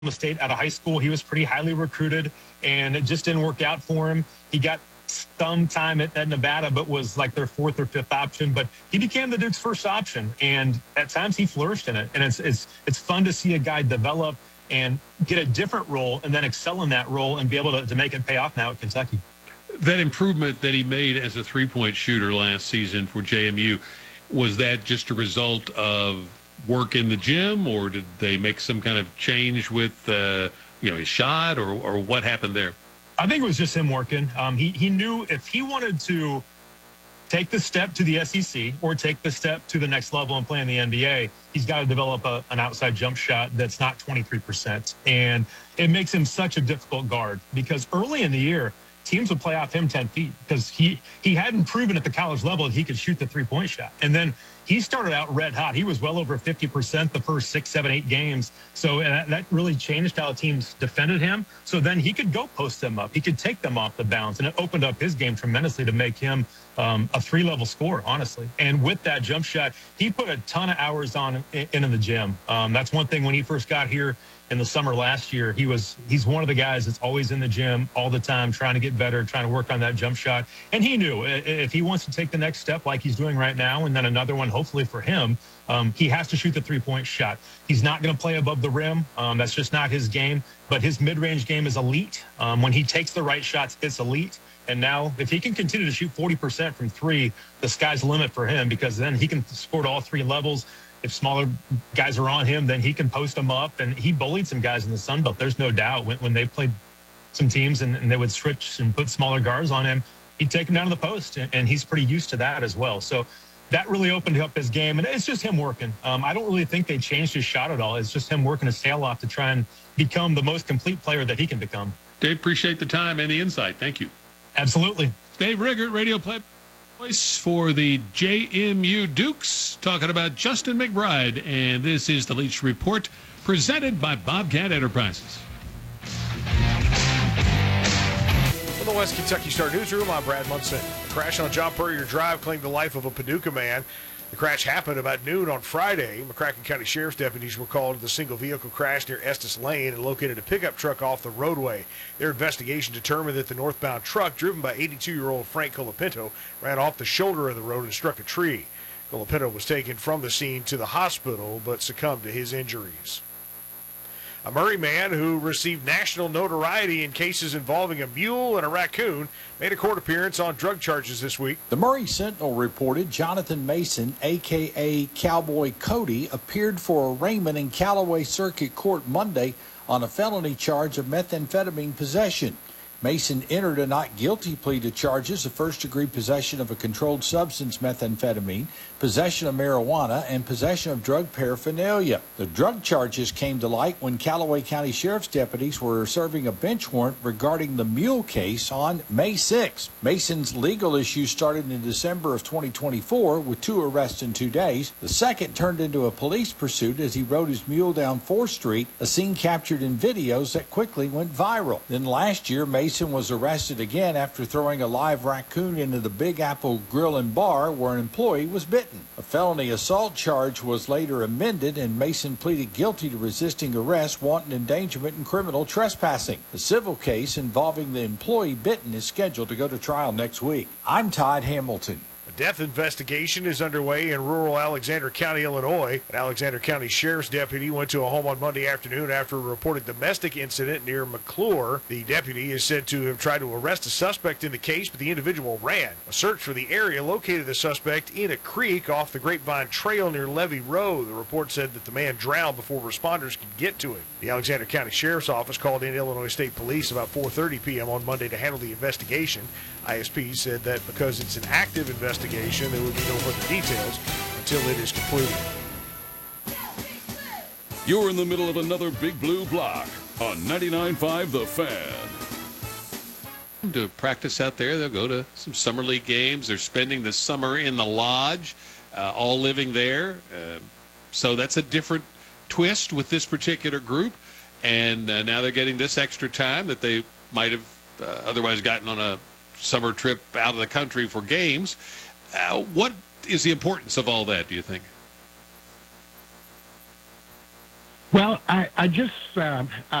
State out of high school. He was pretty highly recruited, and it just didn't work out for him. He got some time at Nevada, but was like their fourth or fifth option. But he became the Duke's first option, and at times he flourished in it. And it's fun to see a guy develop and get a different role and then excel in that role and be able to make it pay off now at Kentucky. That improvement that he made as a three-point shooter last season for JMU, was that just a result of work in the gym, or did they make some kind of change with his shot, or what happened there? I think it was just him working. He knew if he wanted to take the step to the SEC or take the step to the next level and play in the NBA, he's got to develop an outside jump shot that's not 23%. And it makes him such a difficult guard because early in the year, teams would play off him 10 feet because he hadn't proven at the college level that he could shoot the three-point shot. And then he started out red hot. He was well over 50% the first 6, 7, 8 games. So that really changed how teams defended him. So then he could go post them up. He could take them off the bounce. And it opened up his game tremendously to make him a three-level scorer, honestly. And with that jump shot, he put a ton of hours on in the gym. That's one thing when he first got here in the summer last year. He's one of the guys that's always in the gym all the time, trying to get better, trying to work on that jump shot. And he knew if he wants to take the next step like he's doing right now, and then another one hopefully for him, he has to shoot the three-point shot. He's not going to play above the rim. That's just not his game. But his mid-range game is elite. When he takes the right shots, it's elite. And now if he can continue to shoot 40% from three, the sky's the limit for him, because then he can score at all three levels. If smaller guys are on him, then he can post them up. And he bullied some guys in the Sun Belt. There's no doubt when they played some teams and they would switch and put smaller guards on him, he'd take them down to the post. And he's pretty used to that as well. So that really opened up his game. And it's just him working. I don't really think they changed his shot at all. It's just him working his tail off to try and become the most complete player that he can become. Dave, appreciate the time and the insight. Thank you. Absolutely. Dave Riggert, radio play voice for the JMU Dukes, talking about Justin McBride. And this is the Leach Report, presented by Bobcat Enterprises. From the West Kentucky Star Newsroom, I'm Brad Munson. A crash on John Puryear Drive claimed the life of a Paducah man. The crash happened about noon on Friday. McCracken County Sheriff's deputies were called to the single vehicle crash near Estes Lane and located a pickup truck off the roadway. Their investigation determined that the northbound truck, driven by 82-year-old Frank Colapinto, ran off the shoulder of the road and struck a tree. Colapinto was taken from the scene to the hospital but succumbed to his injuries. A Murray man who received national notoriety in cases involving a mule and a raccoon made a court appearance on drug charges this week. The Murray Sentinel reported Jonathan Mason, a.k.a. Cowboy Cody, appeared for arraignment in Callaway Circuit Court Monday on a felony charge of methamphetamine possession. Mason entered a not guilty plea to charges of first-degree possession of a controlled substance, methamphetamine, possession of marijuana, and possession of drug paraphernalia. The drug charges came to light when Callaway County Sheriff's deputies were serving a bench warrant regarding the mule case on May 6. Mason's legal issue started in December of 2024 with 2 arrests in 2 days. The second turned into a police pursuit as he rode his mule down 4th Street, a scene captured in videos that quickly went viral. Then last year, Mason was arrested again after throwing a live raccoon into the Big Apple Grill and Bar where an employee was bitten. A felony assault charge was later amended, and Mason pleaded guilty to resisting arrest, wanton endangerment, and criminal trespassing. The civil case involving the employee bitten is scheduled to go to trial next week. I'm Todd Hamilton. A death investigation is underway in rural Alexander County, Illinois. An Alexander County Sheriff's deputy went to a home on Monday afternoon after a reported domestic incident near McClure. The deputy is said to have tried to arrest a suspect in the case, but the individual ran. A search for the area located the suspect in a creek off the Grapevine Trail near Levy Road. The report said that the man drowned before responders could get to him. The Alexander County Sheriff's Office called in Illinois State Police about 4:30 p.m. on Monday to handle the investigation. ISP said that because it's an active investigation, there would be no further details until it is completed. You're in the middle of another Big Blue block on 99.5 The Fan. To practice out there, they'll go to some summer league games. They're spending the summer in the lodge, all living there. So that's a different twist with this particular group. And now they're getting this extra time that they might have otherwise gotten on a summer trip out of the country for games. What is the importance of all that, do you think? Well, I just